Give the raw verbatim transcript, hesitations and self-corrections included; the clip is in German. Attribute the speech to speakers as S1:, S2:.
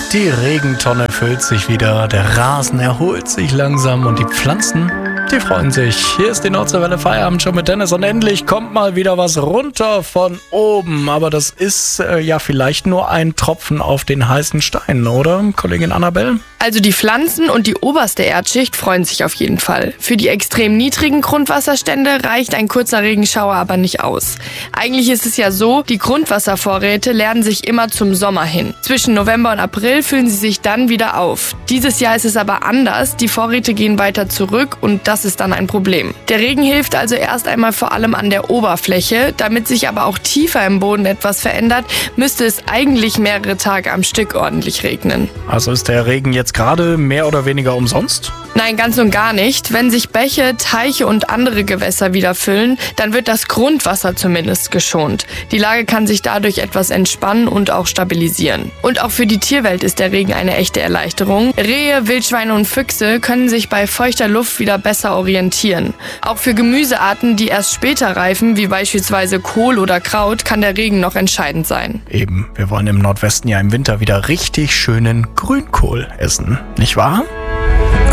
S1: Die Regentonne füllt sich wieder, der Rasen erholt sich langsam und die Pflanzen, die freuen sich. Hier ist die Nordseewelle Feierabend schon mit Dennis und endlich kommt mal wieder was runter von oben. Aber das ist äh, ja vielleicht nur ein Tropfen auf den heißen Stein, oder, Kollegin Annabelle?
S2: Also die Pflanzen und die oberste Erdschicht freuen sich auf jeden Fall. Für die extrem niedrigen Grundwasserstände reicht ein kurzer Regenschauer aber nicht aus. Eigentlich ist es ja so, die Grundwasservorräte leeren sich immer zum Sommer hin. Zwischen November und April füllen sie sich dann wieder auf. Dieses Jahr ist es aber anders, die Vorräte gehen weiter zurück und das ist dann ein Problem. Der Regen hilft also erst einmal vor allem an der Oberfläche. Damit sich aber auch tiefer im Boden etwas verändert, müsste es eigentlich mehrere Tage am Stück ordentlich regnen.
S1: Also ist der Regen jetzt gerade mehr oder weniger umsonst?
S2: Nein, ganz und gar nicht. Wenn sich Bäche, Teiche und andere Gewässer wieder füllen, dann wird das Grundwasser zumindest geschont. Die Lage kann sich dadurch etwas entspannen und auch stabilisieren. Und auch für die Tierwelt ist der Regen eine echte Erleichterung. Rehe, Wildschweine und Füchse können sich bei feuchter Luft wieder besser orientieren. Auch für Gemüsearten, die erst später reifen, wie beispielsweise Kohl oder Kraut, kann der Regen noch entscheidend sein.
S1: Eben, wir wollen im Nordwesten ja im Winter wieder richtig schönen Grünkohl essen, nicht wahr?